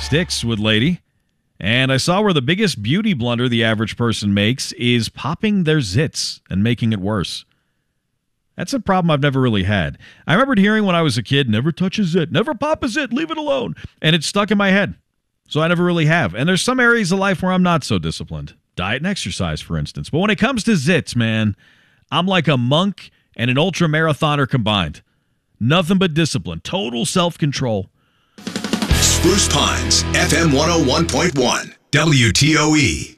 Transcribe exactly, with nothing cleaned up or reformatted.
sticks with lady. And I saw where the biggest beauty blunder the average person makes is popping their zits and making it worse. That's a problem I've never really had. I remembered hearing when I was a kid, never touch a zit, never pop a zit, leave it alone. And it stuck in my head. So I never really have. And there's some areas of life where I'm not so disciplined. Diet and exercise, for instance. But when it comes to zits, man, I'm like a monk and an ultra marathoner combined. Nothing but discipline. Total self-control. Spruce Pines, F M one oh one point one, W T O E.